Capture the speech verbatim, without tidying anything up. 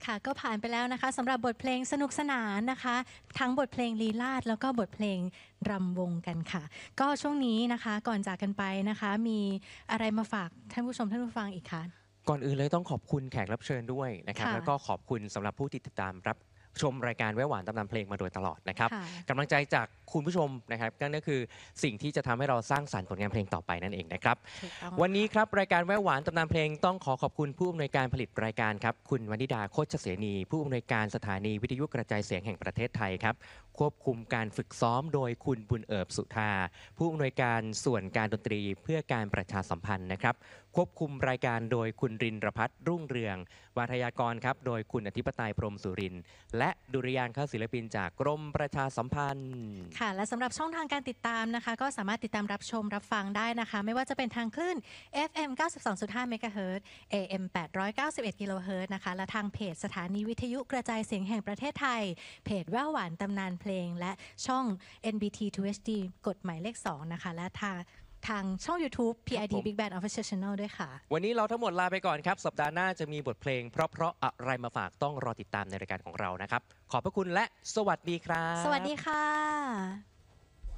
ค่ะก็ผ่านไปแล้วนะคะสำหรับบทเพลงสนุกสนานนะคะทั้งบทเพลงลีลาศแล้วก็บทเพลงรำวงกันค่ะก็ช่วงนี้นะคะก่อนจากกันไปนะคะมีอะไรมาฝากท่านผู้ชมท่านผู้ฟังอีกคะก่อนอื่นเลยต้องขอบคุณแขกรับเชิญด้วยนะครับแล้วก็ขอบคุณสำหรับผู้ที่ติดตามรับชมรายการแววหวานตำนานเพลงมาโดยตลอดนะครับกำลังใจจากคุณผู้ชมนะครับก็คือสิ่งที่จะทำให้เราสร้างสรรค์ผลงานเพลงต่อไปนั่นเองนะครับวันนี้ครับรายการแววหวานตำนานเพลงต้องขอขอบคุณผู้อำนวยการผลิตรายการครับคุณวนิดาโคชเสนีผู้อำนวยการสถานีวิทยุกระจายเสียงแห่งประเทศไทยครับควบคุมการฝึกซ้อมโดยคุณบุญเอิบสุธาผู้อำนวยการส่วนการดนตรีเพื่อการประชาสัมพันธ์นะครับควบคุมรายการโดยคุณรินทร์พัฒน์รุ่งเรืองวาทยากรครับโดยคุณอธิปไตยพรหมสุรินทร์และดุริยางคศิลปินจากกรมประชาสัมพันธ์ค่ะและสำหรับช่องทางการติดตามนะคะก็สามารถติดตามรับชมรับฟังได้นะคะไม่ว่าจะเป็นทางคลื่น เอฟ เอ็ม เก้าสิบสองจุดห้า เมกะเฮิรตซ์ เอ เอ็ม แปดร้อยเก้าสิบเอ็ด กิโลเฮิรตซ์นะคะและทางเพจสถานีวิทยุกระจายเสียงแห่งประเทศไทยเพจแววหวานตำนานเพลงและช่อง เอ็น บี ที ทู เอช ดี กฎหมายเลขสองนะคะและทางทางช่อง YouTube พี ไอ ดี Big Band Official Channel ด้วยค่ะวันนี้เราทั้งหมดลาไปก่อนครับสัปดาห์หน้าจะมีบทเพลงเพราะๆอะไรมาฝากต้องรอติดตามในรายการของเรานะครับขอบพระคุณและสวัสดีครับสวัสดีค่ะ